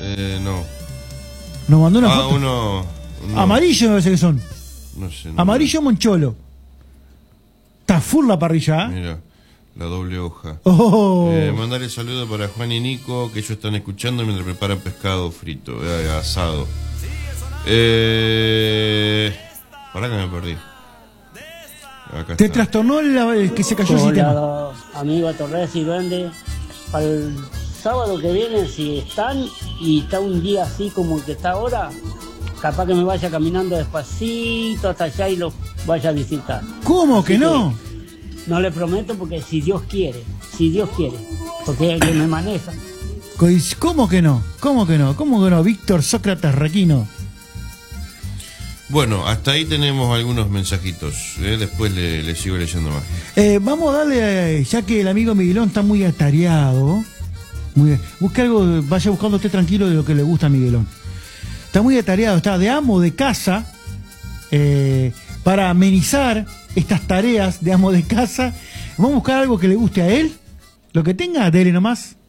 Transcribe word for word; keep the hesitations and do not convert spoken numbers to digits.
Eh, no. Nos mandó una ah, foto. Uno, uno. Amarillo me parece que son. No sé. No Amarillo me... Moncholo. Está full la parrilla, ¿eh? Mira, la doble hoja. Oh. Eh, mandarle saludos para Juan y Nico, que ellos están escuchando mientras preparan pescado frito, eh, asado. Eh... Pará que me perdí. Acá ¿Te está. trastornó el, el que se cayó el sistema? Hola, amigo Torres y Duende. Para el sábado que viene, si están y está un día así como que está ahora, capaz que me vaya caminando despacito hasta allá y lo vaya a visitar. ¿Cómo Así que no? Que no le prometo porque si Dios quiere, si Dios quiere, porque es el que me maneja. ¿Cómo que no? ¿Cómo que no? ¿Cómo que no? Víctor Sócrates Requino. Bueno, hasta ahí tenemos algunos mensajitos. ¿eh? Después le, le sigo leyendo más. Eh, vamos a darle, eh, ya que el amigo Miguelón está muy atareado, muy, busque algo, vaya buscando usted tranquilo de lo que le gusta a Miguelón. Está muy atareado, está de amo de casa, eh, para amenizar estas tareas de amo de casa. Vamos a buscar algo que le guste a él, lo que tenga, dele nomás.